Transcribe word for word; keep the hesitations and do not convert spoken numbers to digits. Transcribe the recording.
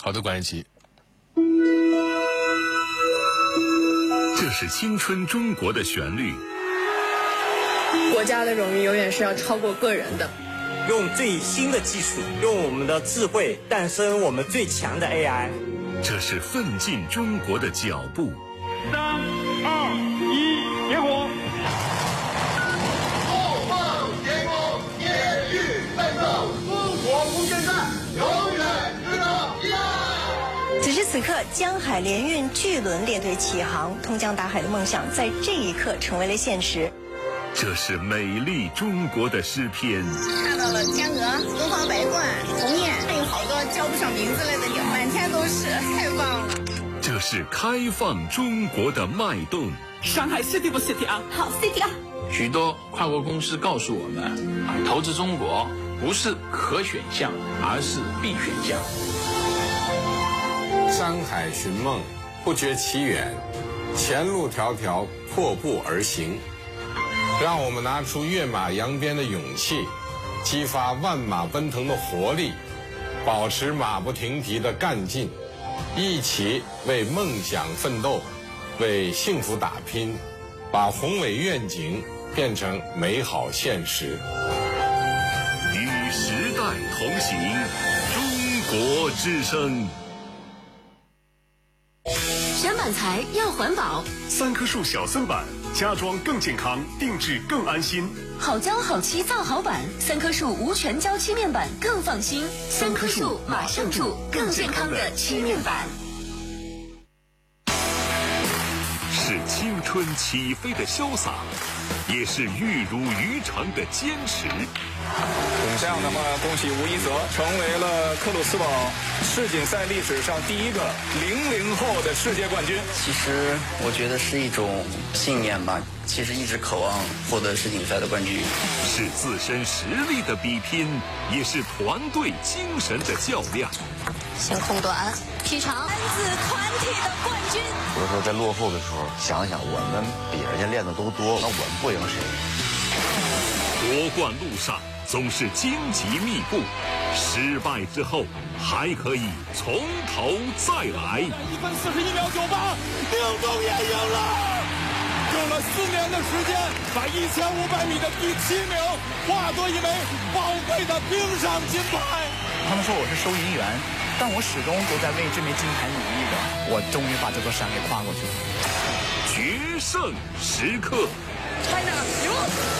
好的，关一起。 这是青春中国的旋律。 国家的荣誉永远是要超过个人的。 用最新的技术，用我们的智慧诞生我们最强的 A I。 这是奋进中国的脚步。 三二一，点火！ 后方前锋，业余奋斗，中国无限战，永远值得期待。 此时此刻，江海联运巨轮列队起航，通江达海的梦想在这一刻成为了现实。 这是美丽中国的诗篇。 看到了天鹅、东方白鹳、鸿雁，还有好多叫不上名字来的鸟，满天都是，太棒了。 这是开放中国的脉动。 上海 City 不 City 啊？ 好 City 啊！ 许多跨国公司告诉我们，啊，投资中国不是可选项，而是必选项。 山海寻梦，不觉其远，前路迢迢，破步而行。让我们拿出跃马扬鞭的勇气，激发万马奔腾的活力，保持马不停蹄的干劲，一起为梦想奋斗，为幸福打拼，把宏伟愿景变成美好现实。 与时代同行，中国之声。 选板材要环保， 三棵树小森板，家装更健康，定制更安心。 好胶好漆造好板，三棵树无全胶漆面板更放心。三棵树马上住更健康的漆面板。 是青春起飞的潇洒，也是玉如于成的坚持。 这样的话，恭喜吴一泽成为了克鲁斯堡世锦赛历史上第一个零零后的世界冠军。 其实我觉得是一种信念吧，其实一直渴望获得世锦赛的冠军。 是自身实力的比拼，也是团队精神的较量。 先空短，劈长，男子团体的冠军。 有时候在落后的时候，想想我们比人家练的都多，那我们不赢谁？ 夺冠路上总是荆棘密布，失败之后还可以从头再来。 一分四十一秒九八，宁东也赢了，用了四年的时间，把一千五百米的第七名化作一枚宝贵的冰上金牌。 他们说我是收银员，但我始终都在为这枚金牌努力着。我终于把这座山给跨过去了。 决胜时刻， 看着，有。